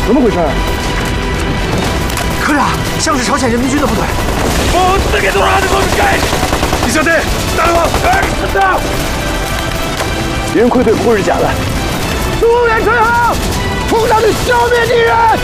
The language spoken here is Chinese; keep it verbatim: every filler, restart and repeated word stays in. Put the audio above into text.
怎么回事？ 可俩像是朝鲜人民军的部队。 李小队，打我！ 敌人溃退不会是假的。苏联吹号，冲上去消灭敌人！